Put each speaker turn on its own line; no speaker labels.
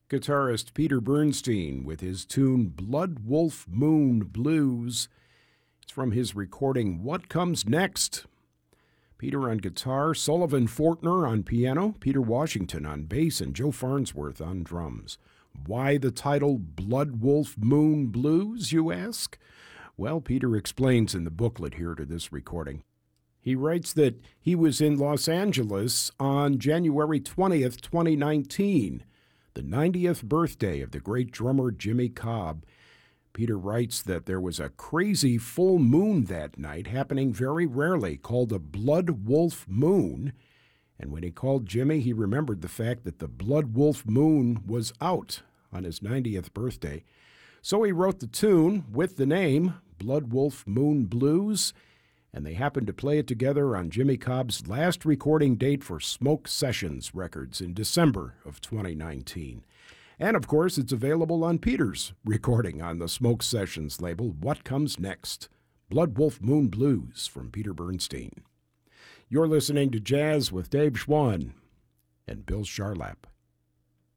Guitarist Peter Bernstein with his tune Blood Wolf Moon Blues. It's from his recording What Comes Next. Peter on guitar, Sullivan Fortner on piano, Peter Washington on bass, and Joe Farnsworth on drums. Why the title Blood Wolf Moon Blues, you ask? Well, Peter explains in the booklet here to this recording. He writes that he was in Los Angeles on January 20th, 2019, the 90th birthday of the great drummer Jimmy Cobb. Peter writes that there was a crazy full moon that night, happening very rarely, called a blood wolf moon. And when he called Jimmy, he remembered the fact that the blood wolf moon was out on his 90th birthday. So he wrote the tune with the name Blood Wolf Moon Blues, and they happened to play it together on Jimmy Cobb's last recording date for Smoke Sessions Records in December of 2019. And, of course, it's available on Peter's recording on the Smoke Sessions label, What Comes Next? Blood Wolf Moon Blues from Peter Bernstein. You're listening to Jazz with Dave Schwann and Bill Charlap.